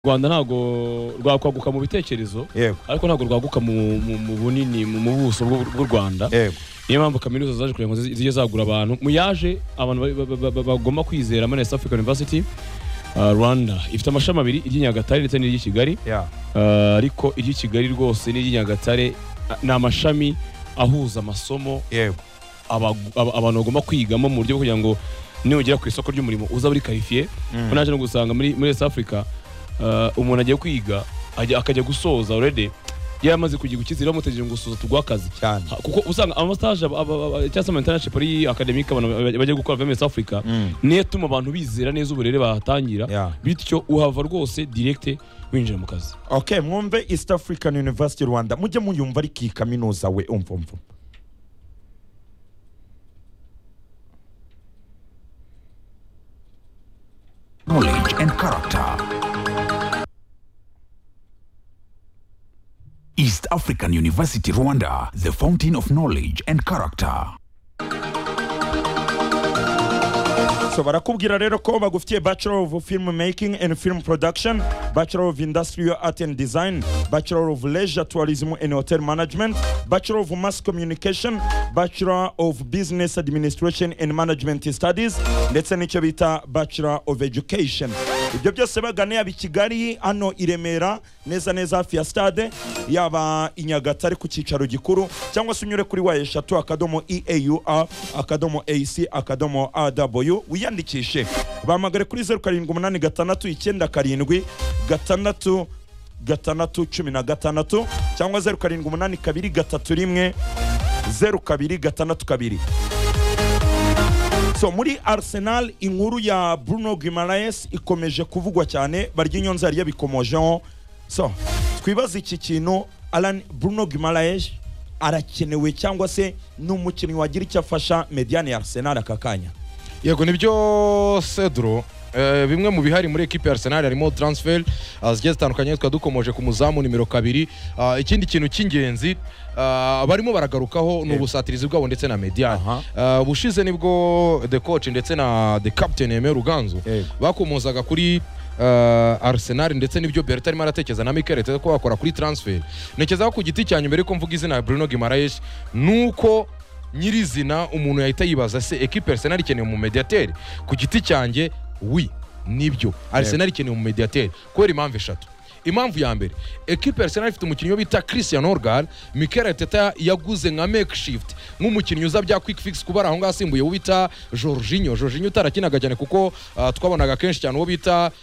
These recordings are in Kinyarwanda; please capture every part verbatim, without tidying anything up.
Rwanda ntago rwakwaguka mu bitekerezo ariko ntago rwaguka mu bunini mu buso bw'u Rwanda niyo mpamvu kaminuza zaje kugira ngo zije zagura abantu mu yaje abantu bagomba kwizera muri South African University Rwanda ifite amashami abiri iry'Inyagatare ndetse n'iryi Kigali ariko iryi Kigali rwose n'iryi Nyagatare na amashami ahuza amasomo abantu bagomba kwigamo mu buryo kugira ngo niwugera ku isoko ry'umurimo uza buri qualifié ko naje no gusanga muri muri South Africa umuntu agiye kwiga akajya gusoza already yamaze kugiye gukizira mutegereje ngo usoza tugwakazi cyane kuko usanga ama stage cyangwa international pari academic abantu bagiye gukora muri South Africa niyo tuma abantu bizera neza uburere bahatangira bityo uhava rwose direct winjira mu kazi. Okay, mwumve East African University Rwanda mujye muyumva ari ki kaminuza we umva umva. Knowledge and character. East African University Rwanda, the fountain of knowledge and character. So barakubwira rero ko bagufitiye Bachelor of Film Making and Film Production, Bachelor of Industrial Art and Design, Bachelor of Leisure Tourism and Hotel Management, Bachelor of Mass Communication, Bachelor of Business Administration and Management Studies, ndetse n'icyo bita Bachelor of Education. Ibyo byose bagane ya Kigali hano i Remera neza neza hafi ya stade yaba Inyagatare ku cyicaro gikuru cyangwa se unyure kuri wa eshatu akadomo E A U R akadomo A C akadomo A W wiyandikishe bamagare kuri zero karindwi umunani gatandatu icyenda karindwi gatandatu gatandatu cumi na gatandatu cyangwa zero karindwi umunani kabiri gatatu rimwe zero kabiri gatandatu kabiri. So muri Arsenal inkuru ya Bruno Guimaraes ikomeje kuvugwa cyane barya inyonza yari yabikomojeho. So twibaza iki kintu Alan Bruno Guimaraes arakenewe cyangwa se n'umukinnyi wagira icyo afasha Mediane ya Arsenal akakanya? Yego nibyo Cedro bimwe mu bihari muri equipe ya Arsenal harimo transfer azigeze zitandukanye twadukomoje ku muzamu nimero kabiri. Ikindi kintu cy'ingenzi barimo baragarukaho n'ubusatirizi bwabo ndetse na Mediane. Bushize nibwo the coach ndetse na the captain Aimé Ruganzu bakomozaga kuri Arsenal ndetse n'ibyo Bertrand arimo aratekereza na Mikel Arteta ko bakora kuri transfer. Nekeza ku giti cyanye mbere ko mvuga izina Bruno Guimaraes nuko nyirizina umuntu yahita yibaza se equipe Arsenal ikeneye mu mediateur ku giti cyanjye wi nibyo Arsenal ikeneye mu mediateur kubera impamvu eshatu. Impamvu ya mbere equipe Arsenal ifite umukinnyi bita Christian Orgal Mikel Arteta yaguze nka makeshift nk'umukinnyi uza bya quick fix kubara aho ngasimbuye ubita Jorginho Jorginho tarakinaga cyane kuko uh, twabonaga kenshi cyane uwo bita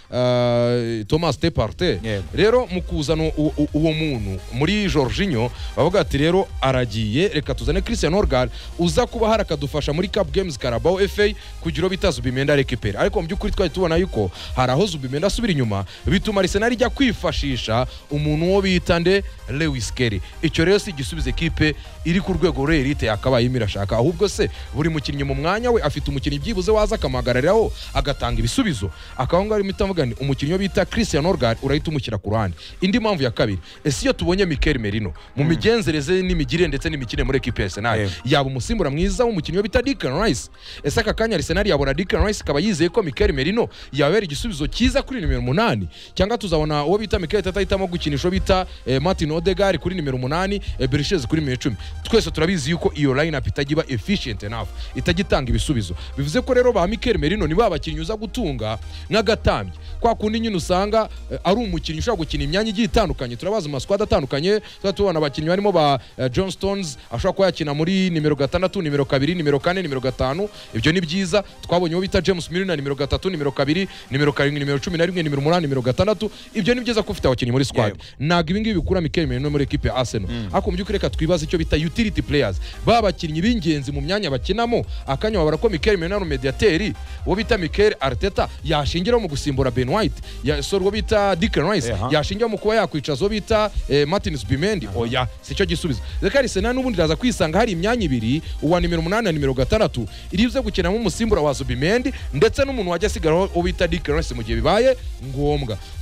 uh, Thomas Partey yeah. Rero mukuzana uwo muntu muri Jorginho bavuga ati rero aragiye reka tuzane Christian Orgal uza kuba harakadufasha muri Cup Games Carabao F A kugira bita Zubimenda recupera ariko mu byukuri twari tubona yuko haraho Zubimenda asubira inyuma bituma Arsenal ijya kwifa fashisha umuntu wo bitande Lewis Kelly. Icyo rero si gisubize equipe iri ku rwego rerite yakabaye imirashaka ahubwo se buri mukinnyi mu mwanya we afite umukinnyi byibuze waza kamagarariraho agatanga ibisubizo akahonga ari mitamugani umukinnyi wo bita Christian Orgal urahita umushyira ku ruhande. Indi mpamvu ya kabiri ese iyo tubonye Mikel Merino mu mm. migenzereze n'imigire ndetse n'imikine muri equipe ya Arsenal yeah. yaba umusimbura mwiza w'umukinnyi wo bita Declan Rice ese aka kanya Arsenal yabona Declan Rice kaba yizeye ko Mikel Merino yabera igisubizo cyiza kuri nimero umunani cyangwa tuzabona uwo bita Mikel Arteta hitamo gukinisha bita eh, Martin Odegaard kuri nimero umunani eh, Berichez kuri nimero icumi. Twese turabizi yuko iyo lineup itagiba efficient enough itagitanga ibisubizo. Bivuze ko rero ba Mikel Merino ni babakinnyi uza gutunga nk'agatambye kwa kundi nyine usanga eh, ari umukinnyi ushaka gukina imyanya igiye itandukanye. Turabaza mu squad atandukanye tubona abakinnyi barimo ba eh, John Stones ashobora kuba yakina muri nimero gatandatu nimero kabiri nimero kane nimero gatanu. Ibyo ni byiza. Twabonye uwo bita James Milner nimero gatatu nimero kabiri nimero karindwi nimero cumi na rimwe nimero umunani nimero gatandatu. Ibyo ni byiza ko ufite abakinnyi muri squad. Naga ibingibi bikura Mikel Merino muri equipe ya Arsenal. Mm. Ako mbyuko reka twibaza icyo bita utility players. Baba bakinnyi b'ingenzi mu myanya bakinamo akanya babara ko Mikel Merino mediateri wo bita Mikel Arteta yashingiraho mu gusimbura Ben White ya sorwo bita Declan Rice uh -huh. yashingiraho mu kuba yakwicaza zo bita eh, Martin Zubimendi uh -huh. oya sicyo gisubizo. Reka Arsenal n'ubundi raza kwisanga hari imyanya ibiri uwa nimero umunani na nimero gatandatu iribuze gukina mu musimbura wa Zubimendi ndetse n'umuntu wajya sigaraho wo bita Declan Rice mu gihe bibaye ngombwa.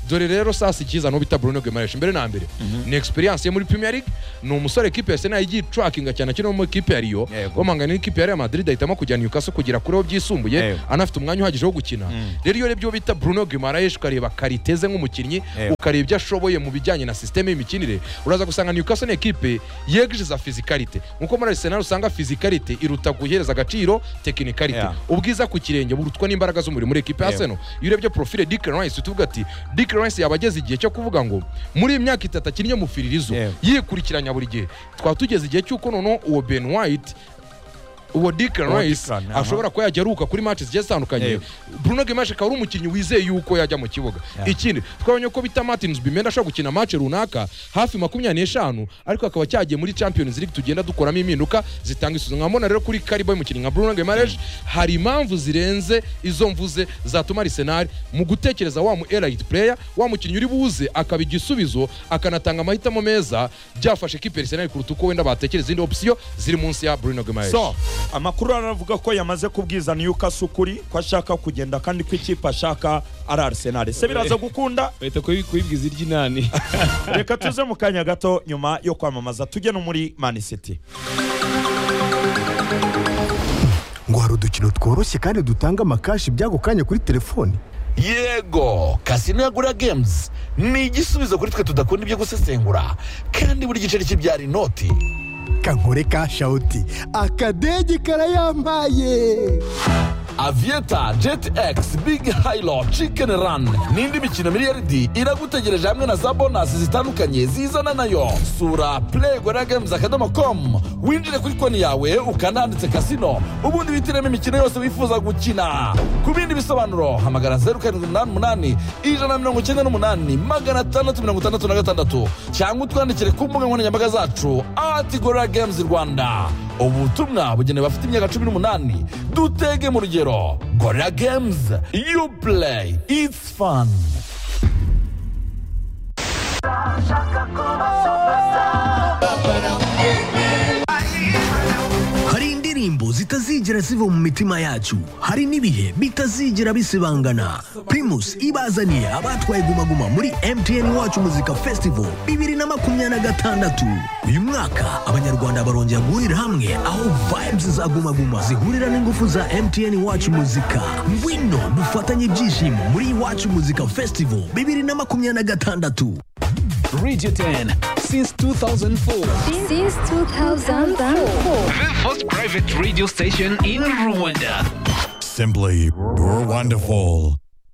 dore rero sasa ikiza no bita Bruno Guimaraes mbere na mbere ni experience ye muri Premier League ni umusore equipe ya Arsenal igiye tracking cyane cyane mu equipe ya Rio wamangana n'ikipe ya Real Madrid ahitamo kujya Newcastle kugira kuri byisumbuye anafite umwanya uhagije wo gukina rero iyo rebyo bita Bruno Guimaraes ukareba kariteze nk'umukinnyi ukareba ibyo ashoboye mu bijyanye na systeme y'imikinire uraza gusanga Newcastle ni equipe yegeje physicality nkuko muri Arsenal usanga physicality iruta guhereza agaciro technicality ubwiza ku kirenge burutwa n'imbaraga z'umuri muri equipe ya Arsenal iyo rebyo profile Declan Rice tuvuga ati Declan Rice yabageze igihe cyo kuvuga ngo muri imyaka itatu akinnye mu firirizo yikurikiranya buri gihe twatugeze igihe cyuko nono uwo Ben White uwo Declan Rice ashobora ko yajya aruka kuri matches zigiye zitandukanye Bruno Guimaraes akaba ari umukinnyi wizeye yuko yajya mu kibuga ikindi twabonye ko bita Martin Zubimendi ashobora gukina match runaka hafi makumyabiri n'eshanu ariko akaba cyagiye muri Champions League tugenda dukoramo impinduka zitanga isuzo nkabona rero kuri Karibo y'umukinnyi nka Bruno Guimaraes hari impamvu zirenze izo mvuze zatuma Arsenal mu gutekereza wa mu elite player wa mukinnyi uri buze akaba igisubizo akanatanga amahitamo meza byafashe kipe Arsenal kuruta uko wenda batekereza indi option ziri munsi ya Bruno Guimaraes. So amakuru aravuga ko yamaze kubwiza Newcastle kuri ko ashaka kugenda kandi ko ikipe ashaka ari Arsenal se biraza gukunda leta ko kuyibwiza iry'inani reka tuze mu kanya gato nyuma yo kwamamaza tujye no muri Man City. Ngo hari udukino tworoshye kandi dutanga amakashi by'ako kanya kuri telefoni. Yego Casino ya Gura Games ni igisubizo kuri twe tudakunda ibyo gusesengura kandi buri giceri kibyara inoti. Kankore ka shauti akadege karayambaye. Aviator, Jet X, Big Hilo, Chicken Run n'indi mikino miliyaridi iragutegereje hamwe na za bonus zitandukanye zizana nayo. Sura play gura games akadomo com winjire kuri konti yawe ukananditse casino ubundi witiremo imikino yose wifuza gukina. Ku bindi bisobanuro hamagara zeru karindwi umunani umunani ijana na mirongo icyenda n'umunani magana atandatu mirongo itandatu na gatandatu cyangwa utwandikire ku mbuga nkoranyambaga zacu ati Gura Games Rwanda. Ubutumwa bugenewe bafite imyaka cumi n'umunani. Dutege mu rugero. Gora Games, you play, it's fun. Hari indirimbo zitazigera ziva mu mitima yacu, hari n'ibihe bitazigera bisibangana. Primus ibazaniye abatwaye Guma Guma muri M T N Wacu Muzika Festival bibiri na makumyabiri na gatandatu. Uyu mwaka abanyarwanda barongera guhurira hamwe aho vibes za Guma Guma zihurira n'ingufu za M T N Wacu Muzika. Ngwino dufatanye ibyishimo muri Wacu Muzika Festival bibiri na makumyabiri na gatandatu. Radio ten since two thousand four. Since two thousand four. The first private radio station in Rwanda. Simply, you're wonderful.